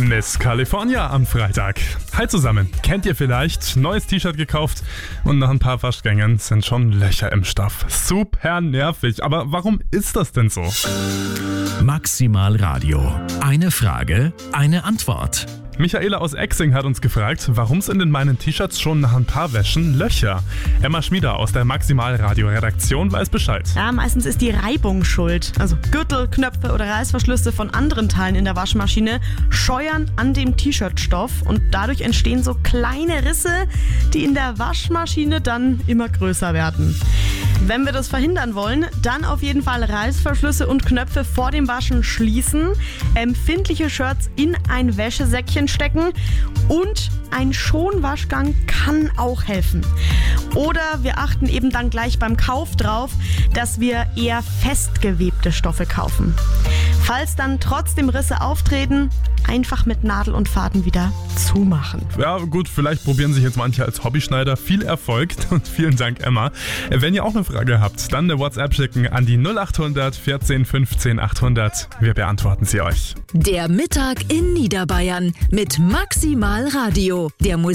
Miss California am Freitag. Hi zusammen, kennt ihr vielleicht? Neues T-Shirt gekauft und nach ein paar Waschgängen sind schon Löcher im Stoff. Super nervig, aber warum ist das denn so? Maximal Radio. Eine Frage, eine Antwort. Michaela aus Exing hat uns gefragt, warum sind in meinen T-Shirts schon nach ein paar Wäschen Löcher? Emma Schmieder aus der Maximal-Radio-Redaktion weiß Bescheid. Ja, meistens ist die Reibung schuld. Also Gürtel, Knöpfe oder Reißverschlüsse von anderen Teilen in der Waschmaschine scheuern an dem T-Shirt-Stoff und dadurch entstehen so kleine Risse, die in der Waschmaschine dann immer größer werden. Wenn wir das verhindern wollen, dann auf jeden Fall Reißverschlüsse und Knöpfe vor dem Waschen schließen, empfindliche Shirts in ein Wäschesäckchen stecken und ein Schonwaschgang kann auch helfen. Oder wir achten eben dann gleich beim Kauf drauf, dass wir eher festgewebte Stoffe kaufen. Falls dann trotzdem Risse auftreten, einfach mit Nadel und Faden wieder zumachen. Ja gut, vielleicht probieren sich jetzt manche als Hobbyschneider. Viel Erfolg und vielen Dank, Emma. Wenn ihr auch eine Frage habt, dann eine WhatsApp schicken an die 0800 14 15 800. Wir beantworten sie euch. Der Mittag in Niederbayern mit Maximal Radio. Der